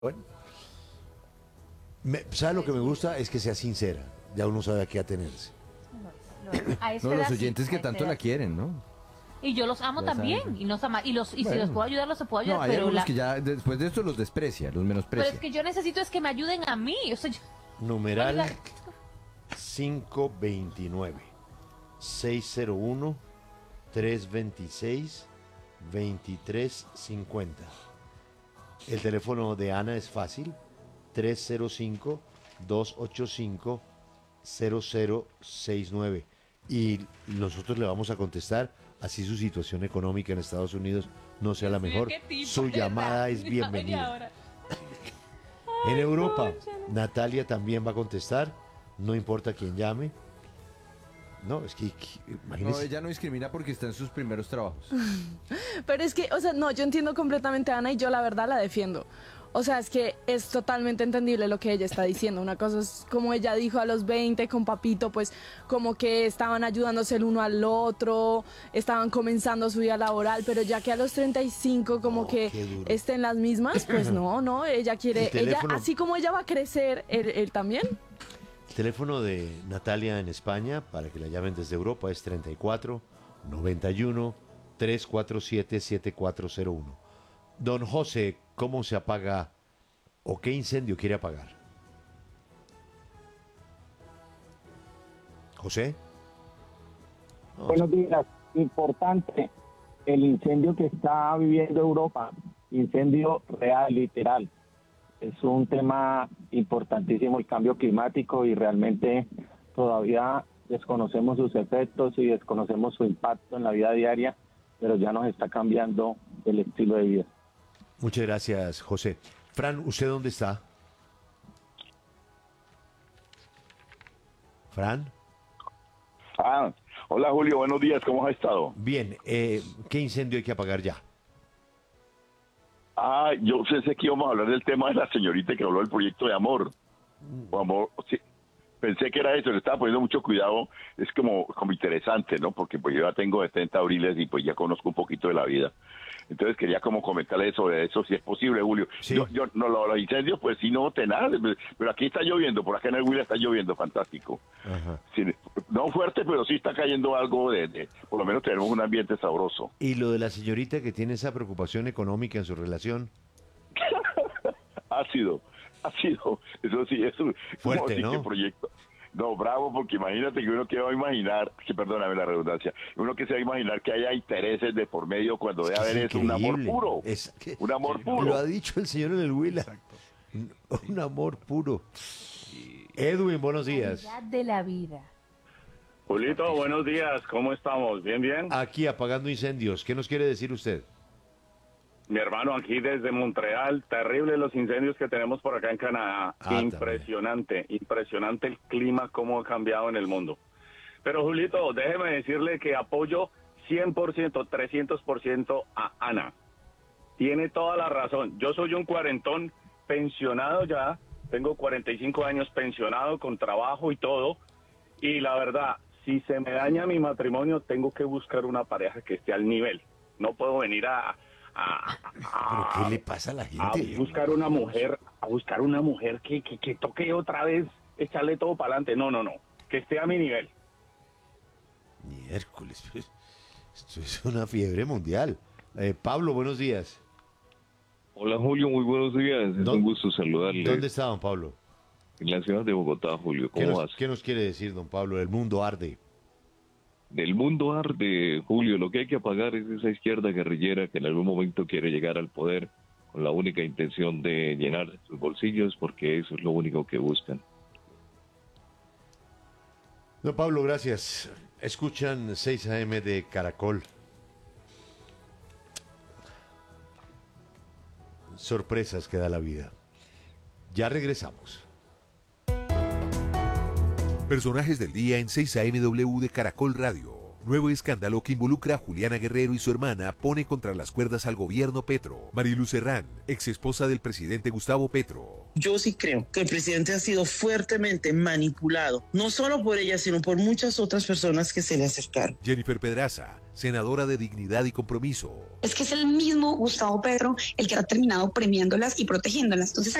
Bueno, ¿sabe lo que me gusta? Es que sea sincera. Ya uno sabe a qué atenerse. A esta No, los edad sí, oyentes a que esta tanto la edad. quieren, ¿no? Y yo los amo Ya saben también. que- Y, nos ama, y si los Bueno. puedo ayudar, los puedo ayudar. No, hay pero, algunos que ya después de esto los desprecia, los pero menosprecia. es que yo necesito es que me ayuden a mí. O sea, Numeral Oiga. 529 601 326 2350. El teléfono de Ana es fácil: 305-285-0069. Y nosotros le vamos a contestar, así su situación económica en Estados Unidos no sea la mejor. ¿qué tipo Su de llamada es radio? bienvenida. Y ahora- En Europa, cónchale. Natalia también va a contestar, no importa quién llame. No, es que No, imagínese. ella no discrimina porque está en sus primeros trabajos. Pero es que, o sea, no, yo entiendo completamente a Ana y yo la verdad la defiendo. O sea, es que es totalmente entendible lo que ella está diciendo. Una cosa es como ella dijo a los 20 con Papito, pues como que estaban ayudándose el uno al otro, estaban comenzando su vida laboral, pero ya que a los 35 como No, que qué duro. estén las mismas, pues no, ella quiere, El teléfono- ella, así como ella va a crecer, él también. El teléfono de Natalia en España, para que la llamen desde Europa, es 34 91 347 7401. Don José, ¿cómo se apaga o qué incendio quiere apagar? José. No, Buenos días. Importante, el incendio que está viviendo Europa, incendio real, literal. Es un tema importantísimo el cambio climático y realmente todavía desconocemos sus efectos y desconocemos su impacto en la vida diaria, pero ya nos está cambiando el estilo de vida. muchas gracias, José. Fran, ¿usted dónde está? Fran. Hola Julio, buenos días, ¿cómo has estado? Bien, ¿qué incendio hay que apagar ya? Yo pensé que íbamos a hablar del tema de la señorita que habló del proyecto de amor. O amor, sí. Pensé que era eso, le estaba poniendo mucho cuidado, es como interesante, ¿no? Porque pues yo ya tengo 70 abriles y pues ya conozco un poquito de la vida. Entonces quería como comentarle sobre eso, si es posible, Julio. Sí. Yo no, los incendios, pues sí, no tenaz, pero aquí está lloviendo, por acá en el Huila está lloviendo, fantástico. Ajá. Sí, no fuerte, pero sí está cayendo algo por lo menos tenemos un ambiente sabroso. Y lo de la señorita que tiene esa preocupación económica en su relación. Ha sido, eso sí, es un Fuerte, sí, ¿no? qué proyecto. No, bravo, porque imagínate que uno que va a imaginar, que perdóname la redundancia, uno que se va a imaginar que haya intereses de por medio cuando debe haber es un amor increíble. puro. Es que- Un amor puro. Lo ha dicho el señor en el Huila. Un amor puro. Edwin, buenos días. Calidad de la vida. Julito, buenos días, ¿cómo estamos? ¿Bien, bien? Aquí apagando incendios. ¿Qué nos quiere decir usted? Mi hermano, aquí desde Montreal, terrible los incendios que tenemos por acá en Canadá. Impresionante, impresionante el clima, cómo ha cambiado en el mundo. Pero Julito, déjeme decirle que apoyo 100%, 300% a Ana. Tiene toda la razón. Yo soy un cuarentón pensionado ya, tengo 45 años pensionado con trabajo y todo. Y la verdad, si se me daña mi matrimonio, tengo que buscar una pareja que esté al nivel. No puedo venir ¿Pero qué le pasa a la a gente? buscar una mujer, que toque otra vez, echarle todo para adelante. No, que esté a mi nivel. Miércoles. Pues, esto es una fiebre mundial. Pablo, buenos días. Hola Julio, muy buenos días. Es ¿Dó- un gusto saludarle. ¿Dónde está, don Pablo? En la ciudad de Bogotá, Julio. ¿Qué ¿Cómo nos, vas? qué nos quiere decir, don Pablo? El mundo arde. Del mundo arde, Julio. Lo que hay que apagar es esa izquierda guerrillera que en algún momento quiere llegar al poder con la única intención de llenar sus bolsillos, porque eso es lo único que buscan. Don Pablo, gracias. Escuchan 6 AM de Caracol. Sorpresas que da la vida. Ya regresamos. Personajes del día en 6 AMW de Caracol Radio. Nuevo escándalo que involucra a Juliana Guerrero y su hermana pone contra las cuerdas al gobierno Petro. Marilu Serrán, ex esposa del presidente Gustavo Petro. Yo sí creo que el presidente ha sido fuertemente manipulado, no solo por ella, sino por muchas otras personas que se le acercaron. Jennifer Pedraza, senadora de Dignidad y Compromiso. Es que es el mismo Gustavo Petro el que ha terminado premiándolas y protegiéndolas. Entonces